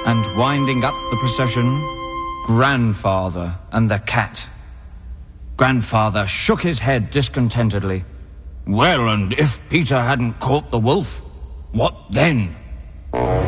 And winding up the procession, Grandfather and the cat. Grandfather shook his head discontentedly. Well, and if Peter hadn't caught the wolf, what then?